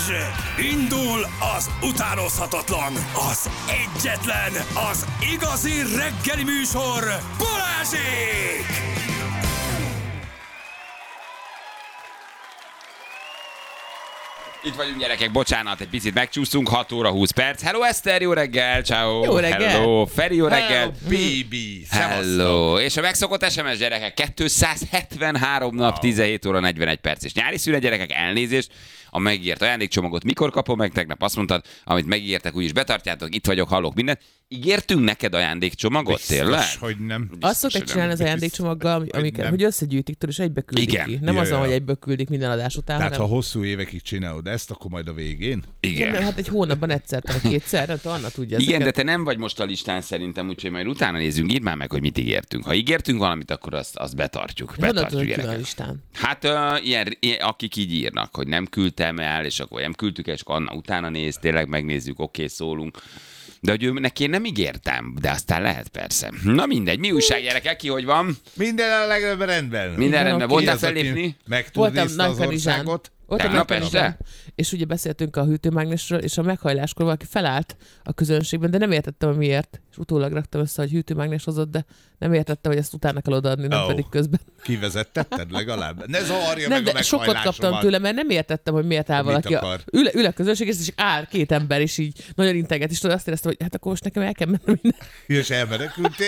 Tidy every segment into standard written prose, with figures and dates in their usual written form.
Indul az utánozhatatlan, az egyetlen, az igazi reggeli műsor, Balázsék! Itt vagyunk, gyerekek, bocsánat, egy picit megcsúsztunk, 6 óra 20 perc. Hello Eszter, jó reggel, ciao. Jó reggel. Hello, Feri, jó reggel. Hello, baby. Hello. És a megszokott SMS, gyerekek, 273 nap, 17 óra 41 perc. És nyári szünet, gyerekek, elnézést. A megígért ajándékcsomagot mikor kapom meg? Tegnap azt mondtad, amit megígértek, úgyis betartjátok, itt vagyok, hallok mindent. Ígértünk neked ajándékcsomagot, biztos, tényleg? hogy nem. Azt szokták csinálni az ajándékcsomaggal, hogy összegyűjtik, és egybe küldik Igen. ki. Nem Ja, azon, ja. hogy egybe küldik minden adás után, Tehát ha hanem... hosszú évekig csinálod ezt, akkor majd a végén? Igen. Nem, hát egy hónapban egyszer, vagy kétszer, nem tudom, Anna tudja. Igen, de ezeket. te nem vagy most a listán szerintem, úgyhogy majd utána nézzünk, írd már meg, hogy mit ígértünk. Ha ígértünk valamit, akkor azt betartjuk. Honnan Betartjuk, tudod, ki van a gyerekek. listán? Hát ilyen, akik így írnak, hogy nem küldtem el, és akkor nem küldtük el, és akkor Anna utána néz, tényleg megnézzük, oké, szólunk. De hogy neki én nem ígértem, de aztán lehet persze. Na mindegy, mi újság, gyerekek, ki hogy van? Minden a legalább rendben. Minden rendben, oké. voltál Ki az, aki fellépni? meg tud Voltam nézni az Nagykanizsán. országot? Voltam Tegnap Nagykanizsán. este? És ugye beszéltünk a hűtőmágnesről, és a meghajláskor valaki felállt a közönségben, de nem értettem, hogy miért. És utólag raktam össze, hogy hűtőmágnes hozott, de nem értettem, hogy ezt utána kell odaadni, nem pedig közben. Kivezettetted legalább? Ne zavarja Nem, meg a de sokat kaptam meghajlásomat. tőle, mert nem értettem, hogy miért áll Mit valaki. akar? Ül a közönség, és áll két ember, és így nagyon integet, és tudod, azt éreztem, hogy hát akkor most nekem el kell mennem minden. És elmenekültél?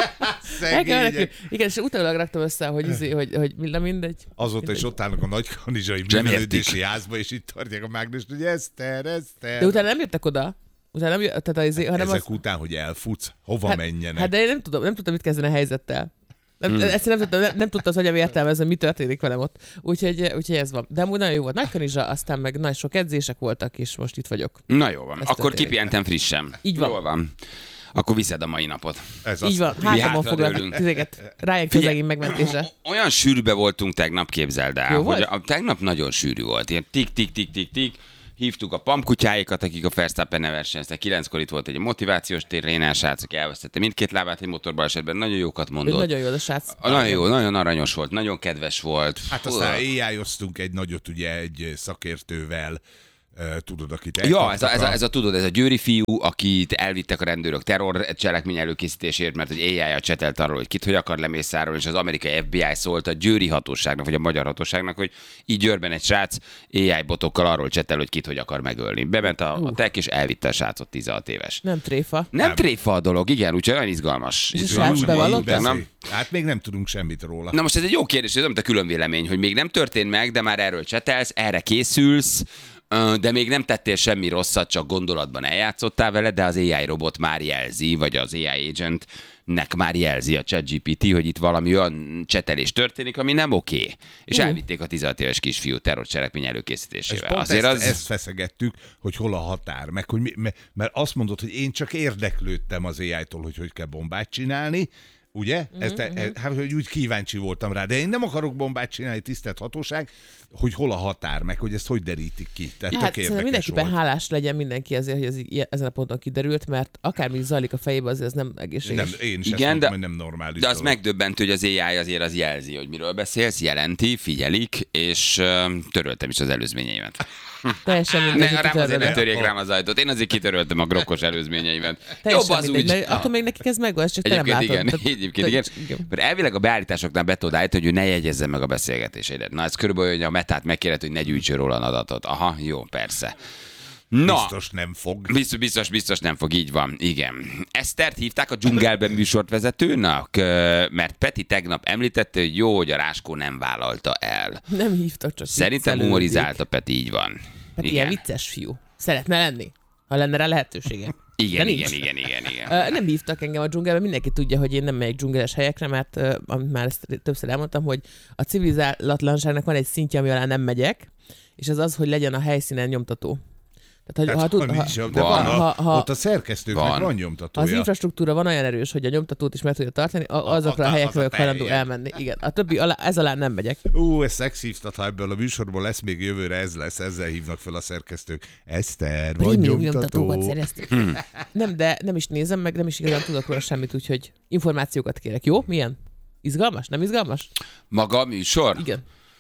El kell menekülni. Szegények. Igen, és utólag raktam össze, hogy mindegy. Azóta is ott állnak a nagykanizsai művelődési házba, és itt tartják a mágnest, hogy Eszter. De utána nem jöttek oda. Utána nem jöttek, hanem Ezek után, hogy elfutsz, hova menjenek? Hát de én nem tudtam mit kezdeni a helyzettel. Ezt nem tudta az agyam értelmezni, mi történik velem ott. Úgyhogy ez van. De amúgy nagyon jó volt. Nagykanizsa, aztán meg nagyon sok edzések voltak, és most itt vagyok. Na jó van, Ez akkor történik. kipihentem frissen. Így van. Jól van. Akkor viszed a mai napot. Ez Így van, Mi hátamon hátra foglalnak dőlünk. tizeket. Ryan Figyelj, közegén megmentése. Olyan sűrűbe voltunk tegnap, képzeld el, Jó hogy volt? tegnap nagyon sűrű volt. Ilyen tik-tik-tik-tik-tik. Hívtuk a pampkutyáikat, akik a Verstappen-nel versenyeztek. 9-kor itt volt egy motivációs tér, Rénál srác, elvesztette mindkét lábát egy motorbalesetben. Nagyon jókat Ő mondott. nagyon jó, a srác. Nagyon jó, nagyon aranyos volt, nagyon kedves volt. Hát aztán AI-oztunk egy nagyot ugye egy szakértővel, tudod, akit Ja, elkaptak ez a győri fiú, akit elvittek a rendőrök terrorcselekmény előkészítésért, mert hogy AI-a csetelt arról, hogy kit hogy akar lemészárolni, és az amerikai FBI szólt a győri hatóságnak, vagy a magyar hatóságnak, hogy így Győrben egy srác AI botokkal arról csetel, hogy kit hogy akar megölni. Bement a tek, és elvitte a srácot 16 éves. Nem tréfa. Nem tréfa a dolog, igen, úgyhogy nagyon izgalmas. És a srác bevallotta? Nem? Hát még nem tudunk semmit róla. Na most ez egy jó kérdés, ez nem a külön vélemény, hogy még nem történt meg, de már erről csetelsz, erre készülsz, de még nem tettél semmi rosszat, csak gondolatban eljátszottál vele, de az AI robot már jelzi, vagy az AI agentnek már jelzi a ChatGPT, hogy itt valami olyan csetelés történik, ami nem oké. És elvitték a 16 éves kisfiú terrorcselekmény És előkészítésével. pont Azért ezt feszegettük, hogy hol a határ, meg hogy mert azt mondod, hogy én csak érdeklődtem az AI-tól, hogy kell bombát csinálni, ugye? Hát, hogy úgy kíváncsi voltam rá, de én nem akarok bombát csinálni, tisztelt hatóság, hogy hol a határ, meg hogy ezt hogy derítik ki. Tehát Hát tök szerintem érdekes mindenképpen volt. hálás legyen mindenki azért, hogy ez ezen a ponton kiderült, mert akármi zajlik a fejébe, azért ez nem egészséges. Nem, én is Igen, ezt de- mondom, hogy nem normális De az dolog. megdöbbentő, hogy az AI azért az jelzi, hogy miről beszélsz, jelenti, figyelik, és töröltem is az előzményeimet. Teljesen mindegy, Ne, hogy rám azért ne kitörölöd. törjék rám az ajtót. Én azért kitöröltem a grokkos előzményeimet. Jobb Teljesen az mindegy, úgy. mert attól még nekik ez megvan, ez csak te nem Egyébként látod. igen, Tehát- egyébként igen. Mert elvileg a beállításoknál be tudod állítani, hogy ő ne jegyezze meg a beszélgetéseidet. Na ez körülbelül, hogy a Metát megkérdez, hogy ne gyűjtsön róla adatot. Aha, jó, persze. Na, Biztos nem fog. biztos nem fog, így van, igen. Esztert hívták a dzsungelben műsorvezetőnek, mert Peti tegnap említette, hogy jó, hogy a Ráskó nem vállalta el. Nem hívtak, csak Szerintem viccelődik. humorizált a Peti, így van. Peti ilyen vicces fiú. Szeretne lenni, ha lenne rá lehetősége. Igen, De igen, nincs. igen, igen, igen. Nem hívtak engem a dzsungelbe, mindenki tudja, hogy én nem megyek dzsungeles helyekre, mert amit már ezt többször elmondtam, hogy a civilizálatlanságnak van egy szintje, ami alá nem megyek, és ez az, hogy legyen a helyszínen nyomtató. Tehát, Tehát ha, van is, de van. van, ott a szerkesztőknek Van. van ha az nyomtatója. infrastruktúra van olyan erős, hogy a nyomtatót is meg tudja tartani, azokra a helyekre vagyok hajlandó teljen. elmenni. Igen, a többi ez alá nem megyek. Ez szexívtat, ha ebből a műsorból lesz még jövőre, ez lesz, ezzel hívnak fel a szerkesztők. Eszter, van Prémium nyomtató. nyomtatókat szereztük. Nem, de nem is nézem meg, nem is igazán tudok róla semmit, úgyhogy információkat kérek. Jó? Milyen? Izgalmas? Nem izgalmas? Maga a műsor? Igen.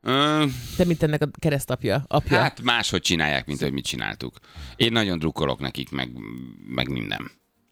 Te, mint ennek a keresztapja, apja. Hát máshogy csinálják, mint hogy mit csináltuk. Én nagyon drukkolok nekik, meg minden.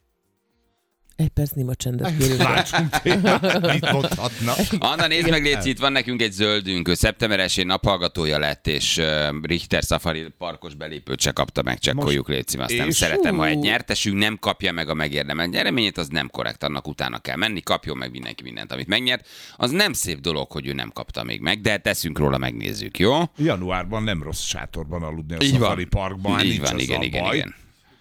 Egy perc néma csendet kérünk. Látsunk tényleg, mit mondhatna. Anna, nézd meg, Léci, itt van nekünk egy zöldünk. Ő szeptember 1-én naphallgatója lett, és Richter Safari parkos belépőt se kapta meg. Csekkoljuk, Léci. Azt nem szeretem, ha egy nyertesünk nem kapja meg a megérdemelt nyereményét, az nem korrekt, annak utána kell menni, kapjon meg mindenki mindent, amit megnyert. Az nem szép dolog, hogy ő nem kapta még meg, de teszünk róla, megnézzük, jó? Januárban nem rossz sátorban aludni a Így van. Safari Parkban. Így van, igen.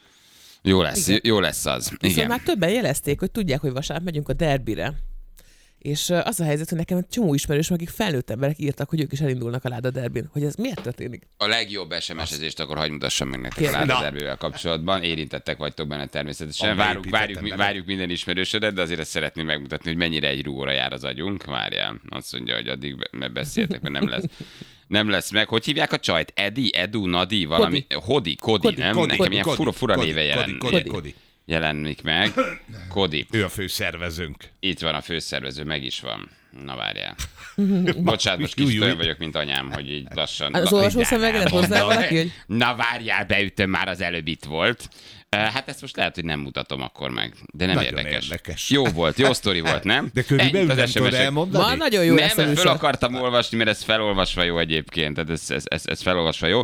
Jó lesz az. Viszont Igen. már többen jelezték, hogy tudják, hogy vasárnap megyünk a derbire. És az a helyzet, hogy nekem egy csomó ismerős, akik felnőtt emberek írtak, hogy ők is elindulnak a Láda derbin. Hogy ez miért történik? A legjobb SMS-ezést akkor hagyd mutassam meg nektek a Láda derbivel kapcsolatban. Érintettek vagytok benne természetesen. Várjuk minden ismerősödet, de azért ezt szeretném megmutatni, hogy mennyire egy rúgóra jár az agyunk. Várjál, azt mondja, hogy addig beszéltek, mert nem lesz. Nem lesz meg. Hogy hívják a csajt? Edi, Edu, Nadi, valami? Kodi, nem? Nekem ilyen fura néve jelenik meg. Kodi. Ő a főszervezőnk. Itt van a főszervező, meg is van. Na várjál. Bocsánat, most kis olyan vagyok, mint anyám, hogy így lassan... Az olvasó szemüveget hozzá valaki, hogy... Na várjál, beütöm, már az előbb itt volt. Hát ezt most lehet, hogy nem mutatom akkor meg, de nem érdekes. Jó volt, jó sztori volt, nem? De körülbelül nem tudod elmondani? Ma nagyon jó lesz a Nem, műsor. föl akartam olvasni, mert ez felolvasva jó egyébként. Tehát ez felolvasva jó.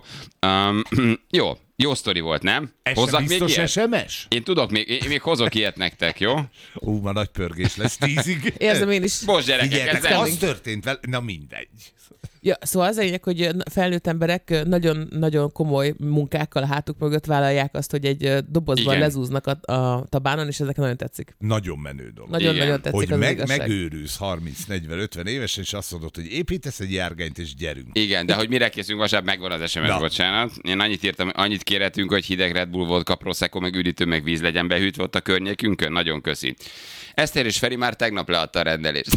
Jó sztori volt, nem? Hozzak még ilyet? SMS? Én tudok, még hozok ilyet nektek, jó? Ma nagy pörgés lesz 10-ig. Érzem én is. Most gyerekek, ez az történt vele, na mindegy. Ja, szóval az a lényeg, hogy felnőtt emberek nagyon komoly munkákkal a hátuk mögött vállalják azt, hogy egy dobozban lezúznak a tabánon, és ezek nagyon tetszik. Nagyon menő dolog. Nagyon tetszik, hogy az igazság. megőrülsz 30-40-50 évesen, és azt mondod, hogy építesz egy járgányt, és gyerünk. Igen, de hogy mire készülünk, vasárnap megvan az SMS, bocsánat. Én annyit kérhetünk, hogy hideg Red Bull vodka, prosecco, meg üdítő, meg víz legyen behűtve ott a környékünkön. Nagyon köszi. Eszter és Feri már tegnap leadta a rendelést.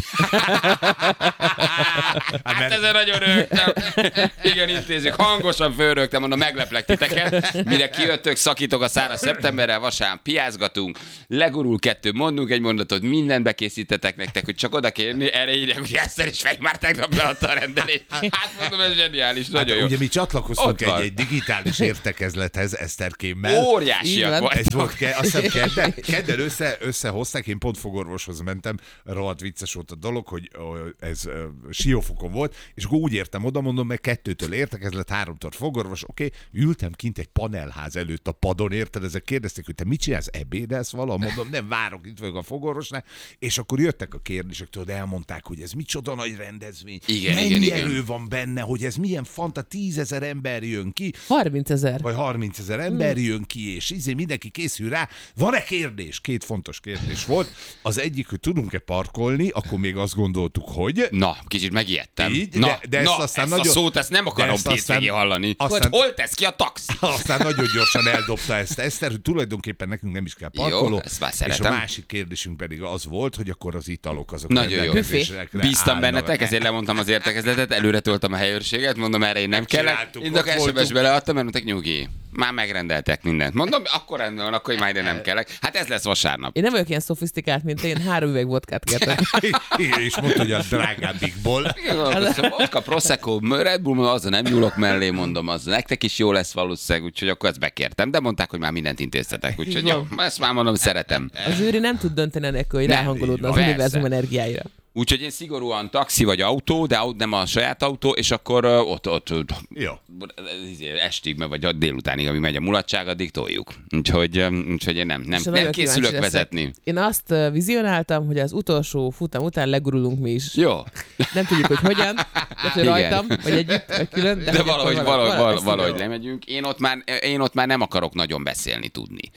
Hát ezen nagyon rögtem. Igen, intézzük. Hangosan fölrögtem, mondom, megleplek titeket. Mire kijöttök, szakítok a száraz szeptemberre, vasárnap piázgatunk, legurul 2, mondunk egy mondatot, mindent bekészítetek nektek, hogy csak oda kérni, erre írják, hogy Eszter és Feri már tegnap leadta a rendelést. Hát mondom, ez zseniális, nagyon jó. Ugye mi csatlakoztunk egy digitális értekezlethez Eszterkémmel. Óriásiak vagy. Ez volt, azt hiszem kedden összehozták, én pont fogorvoshoz mentem, rohadt vicces volt a dolog, hogy ez Siófokon volt, és akkor úgy értem oda, mondom, meg 2-től értekezlet, 3-tól fogorvos, oké, ültem kint egy panelház előtt a padon, érted, ezek kérdezték, hogy te mit csinálsz, ebédelsz vala? Mondom, nem, várok, itt vagyok a fogorvosnál, és akkor jöttek a kérdések, tudod, elmondták, hogy ez micsoda nagy rendezvény, mennyi erő van benne, hogy ez milyen fanta, 10 000 ember jön ki. 30 000. Vagy 30 000 ember jön ki, és mindenki készül rá. Van-e kérdés? 2 fontos kérdés volt. Az egyik, hogy tudunk-e parkolni, akkor még azt gondoltuk, hogy... Na, kicsit megijedtem. Így, de ezt a szót, ezt nem akarom hétvégén hallani. Hogy hol tesz ki a taxi? Aztán nagyon gyorsan eldobta ezt Eszter, hogy tulajdonképpen nekünk nem is kell parkoló. Jó, ezt már és szeretem. a másik kérdésünk pedig az volt, hogy akkor az italok azok nagyon jó. Bíztam bennetek, állnak. ezért lemondtam az értekezletet, előre toltam a helyőrséget, mondom, erre én nem kellett. Én a SMS-be leadtam, mert mondták, nyugi. Már megrendeltek mindent. Mondom, akkor rendben van, akkor már ide nem kellek. Hát ez lesz vasárnap. Én nem vagyok ilyen szofisztikált, mint én, 3 üveg vodkát kértek. Igen, és mondta, hogy a drágábbikból. Vodka, prosecco, Red Bull, azzal nem nyúlok mellé, mondom, az nektek is jó lesz valószínűleg, úgyhogy akkor ezt bekértem, de mondták, hogy már mindent intéztetek, úgyhogy jó, ezt már mondom, szeretem. A zsűri nem tud dönteni enélkül, hogy ráhangolódna az persze. univerzum energiáira. Úgyhogy én szigorúan taxi vagy autó, de nem a saját autó, és akkor ott Jó. estig, vagy délutánig, amíg megy a mulatság, addig toljuk. Úgyhogy én nem készülök vezetni. Én azt vizionáltam, hogy az utolsó futam után legurulunk mi is. Jó. Nem tudjuk, hogy hogyan, de rajtam, vagy együtt, vagy külön. De valahogy lemegyünk. Én ott már nem akarok nagyon beszélni tudni.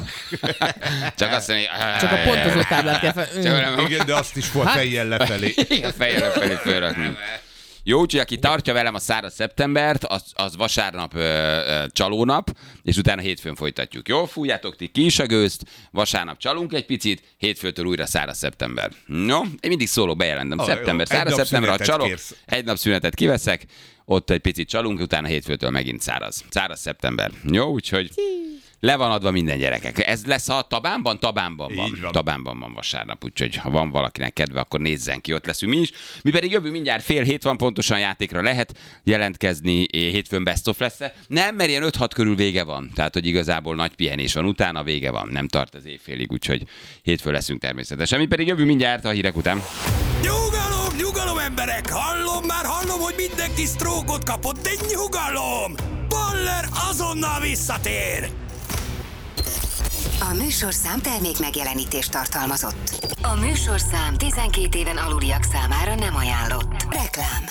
Csak azt mondani, csak a pontozó táblát kell fel. Igen, de azt is fejjel lefelé. Igen, fejjel lefelé fölrakni. Jó, úgyhogy aki tartja velem a száraz szeptembert, az vasárnap csalónap, és utána hétfőn folytatjuk. Jó, fújjátok ti ki is a gőzt, vasárnap csalunk egy picit, hétfőtől újra száraz szeptember. No, én mindig szólok, bejelentem. Szeptember, száraz szeptember, ha csalok, egy nap szünetet kiveszek, ott egy picit csalunk, utána hétfőtől megint száraz. Száraz szeptember. Jó, úgyhogy Le van adva minden gyerekek. Ez lesz a Tabánban? Tabánban van. Így van. Tabánban van vasárnap, úgyhogy ha van valakinek kedve, akkor nézzen ki, ott leszünk mi is. Mi pedig jövő mindjárt 6:30 van, pontosan játékra lehet jelentkezni, hétfőn best of lesz. Nem, mert ilyen 5-6 körül vége van. Tehát, hogy igazából nagy pihenés van, utána vége van. Nem tart az éjfélig, úgyhogy hétfőn leszünk természetesen. Mi pedig jövő mindjárt a hírek után. Nyugalom, nyugalom emberek! Hallom, hogy mindenki sztrókot kapott, de nyugalom! Baller azonnal visszatér! A műsorszám termék megjelenítést tartalmazott. A műsorszám 12 éven aluliak számára nem ajánlott. Reklám.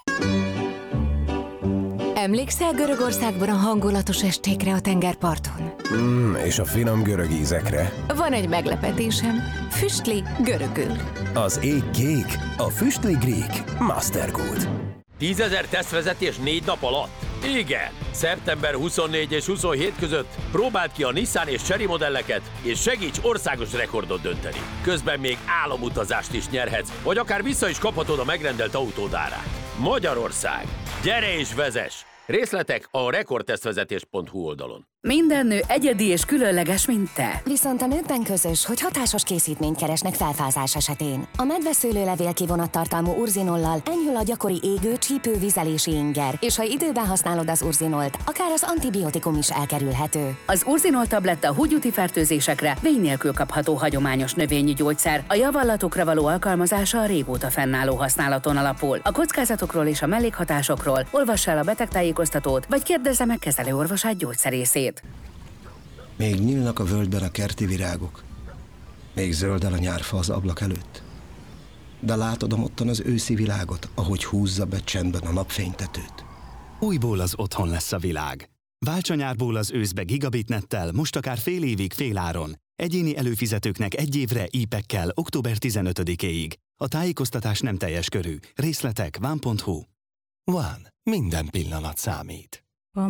Emlékszel Görögországban a hangulatos estékre a tengerparton? És a finom görög ízekre. Van egy meglepetésem. Füstli görögül. Az ég kék, a füstli Greek Mastergold. 10 000 tesztvezetés 4 nap alatt? Igen! Szeptember 24 és 27 között próbáld ki a Nissan és Chery modelleket, és segíts országos rekordot dönteni. Közben még álomutazást is nyerhetsz, vagy akár vissza is kaphatod a megrendelt autód árát. Magyarország! Gyere és vezess! Részletek a rekordtesztvezetés.hu oldalon. Minden nő egyedi és különleges, mint te. Viszont a nőkben közös, hogy hatásos készítményt keresnek felfázás esetén. A medveszőlőlevél kivonattartalmú urzinollal enyhül a gyakori égő, csípő, vizelési inger, és ha időben használod az urzinolt, akár az antibiotikum is elkerülhető. Az urzinol tabletta húgyúti fertőzésekre vény nélkül kapható hagyományos növényi gyógyszer. A javallatokra való alkalmazása a régóta fennálló használaton alapul. A kockázatokról és a mellékhatásokról olvass el a betegtájékoztatót, vagy kérdezze meg kezelőorvosát gyógyszerészét. Még nyílnak a völgyben a kerti virágok. Még zöldel a nyárfa az ablak előtt. De látod ottan az őszi világot, ahogy húzza be csendben a napfénytetőt. Újból az otthon lesz a világ. Válts a nyárból az őszbe gigabitnettel, most akár fél évig féláron. Egyéni előfizetőknek 1 évre IP-ekkel október 15-éig. A tájékoztatás nem teljes körű. Részletek van.hu. Van. Minden pillanat számít.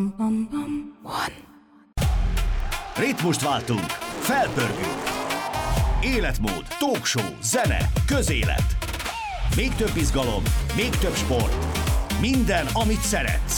One. Ritmust váltunk, felpörgünk. Életmód, talkshow, zene, közélet. Még több izgalom, még több sport. Minden, amit szeretsz.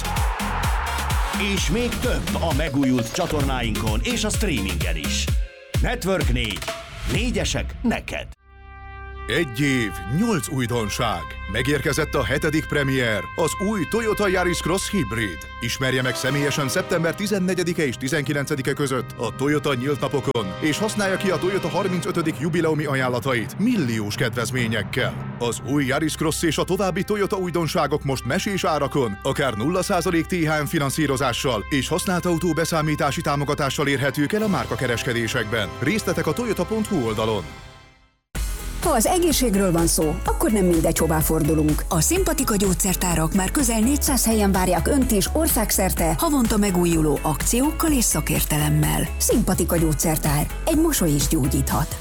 És még több a megújult csatornáinkon és a streamingen is. Network 4. 4-esek neked. 1 év, 8 újdonság. Megérkezett a 7. premier, az új Toyota Yaris Cross Hybrid. Ismerje meg személyesen szeptember 14-e és 19-e között a Toyota nyílt napokon, és használja ki a Toyota 35. jubileumi ajánlatait milliós kedvezményekkel. Az új Yaris Cross és a további Toyota újdonságok most mesés árakon, akár 0% THM finanszírozással és használt autó beszámítási támogatással érhetők el a márkakereskedésekben. Részletek a toyota.hu oldalon. Ha az egészségről van szó, akkor nem mindegy, hová fordulunk. A Szimpatika gyógyszertárak már közel 400 helyen várják Önt is országszerte, havonta megújuló akciókkal és szakértelemmel. Szimpatika gyógyszertár. Egy mosoly is gyógyíthat.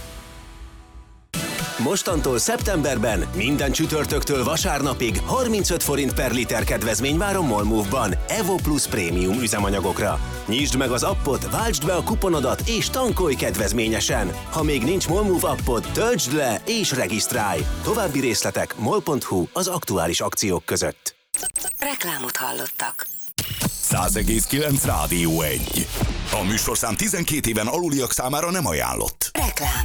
Mostantól szeptemberben minden csütörtöktől vasárnapig 35 forint per liter kedvezmény vár a Molmove-ban Evo Plus prémium üzemanyagokra. Nyisd meg az appot, váltsd be a kuponodat és tankolj kedvezményesen. Ha még nincs Molmove appod, töltsd le és regisztrálj. További részletek mol.hu az aktuális akciók között. Reklámot hallottak. 100,9 Rádió 1. A műsorszám 12 éven aluliak számára nem ajánlott. Reklám.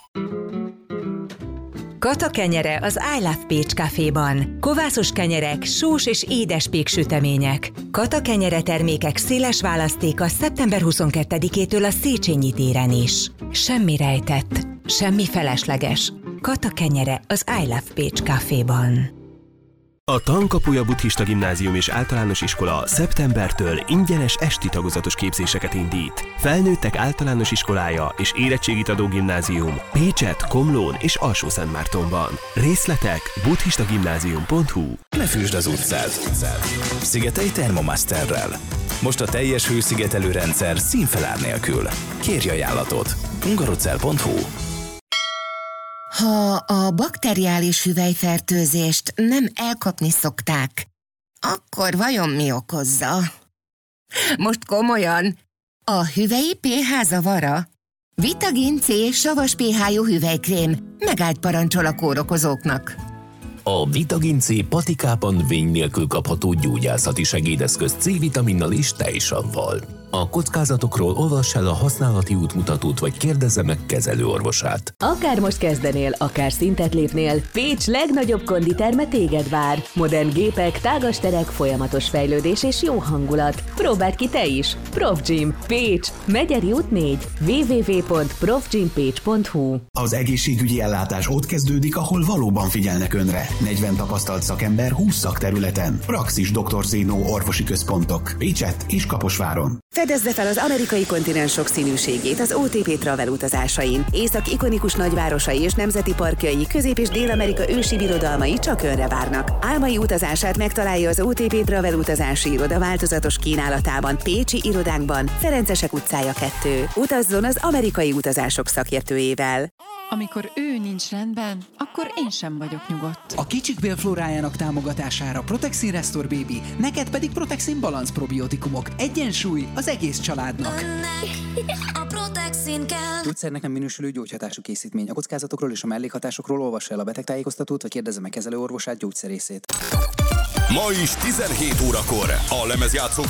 Kata kenyere az I Love Pécs Caféban. Kovászos kenyerek, sós és édes péksütemények. Kata kenyere termékek széles választéka szeptember 22-től a Széchenyi téren is. Semmi rejtett, semmi felesleges. Kata kenyere az I Love Pécs Caféban. A Tankapuja Buddhista Gimnázium és Általános Iskola szeptembertől ingyenes esti tagozatos képzéseket indít. Felnőttek általános iskolája és érettségit adó gimnázium Pécset, Komlón és Alsó-Szentmártonban. Részletek buddhistagimnázium.hu. Ne fűsd az utcát! Szigetelj Thermomasterrel. Most a teljes hőszigetelő rendszer színfelár nélkül. Kérj ajánlatot. hungarocell.hu. Ha a bakteriális hüvelyfertőzést nem elkapni szokták, akkor vajon mi okozza? Most komolyan, a hüvelyi pH zavara? Vitagin C savas pH-jú hüvelykrém megállt parancsol a kórokozóknak. A Vitagin C patikában vény nélkül kapható gyógyászati segédeszköz C-vitaminnal és tejsavval. A kockázatokról olvass el a használati útmutatót, vagy kérdezze meg kezelőorvosát. Akár most kezdenél, akár szintet lépnél, Pécs legnagyobb konditerme téged vár. Modern gépek, tágas terek, folyamatos fejlődés és jó hangulat. Próbáld ki te is! Profgym, Pécs, Megyeri út 4, www.profgympécs.hu. Az egészségügyi ellátás ott kezdődik, ahol valóban figyelnek önre. 40 tapasztalt szakember 20 szakterületen. Praxis Dr. Zénó orvosi központok. Pécsett és Kaposváron. Fedezze fel az amerikai kontinens sokszínűségét az OTP Travel utazásain. Észak ikonikus nagyvárosai és nemzeti parkjai, Közép- és Dél-Amerika ősi birodalmai csak önre várnak. Álmai utazását megtalálja az OTP Travel utazási iroda változatos kínálatában, Pécsi irodánkban, Ferencesek utcája 2. Utazzon az amerikai utazások szakértőjével. Amikor ő nincs rendben, akkor én sem vagyok nyugodt. A kicsik bélflórájának támogatására Protexin Restore Baby, neked pedig Protexin Balance probiotikumok. Egyensúly az egész családnak. A Protexin kell. Gyógyszernek nem minősülő gyógyhatású készítmény. A kockázatokról és a mellékhatásokról olvassa el a betegtájékoztatót, vagy kérdezze meg kezelőorvosát, gyógyszerészét. Ma is 17 órakor a lemezjátszók